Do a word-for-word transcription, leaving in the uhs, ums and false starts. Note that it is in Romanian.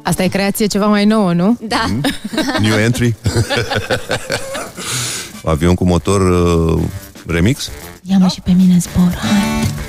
Asta e creație ceva mai nouă, nu? Da. Mm? New entry. Avion cu motor uh, remix? Ia-mă și pe mine în zbor, hai.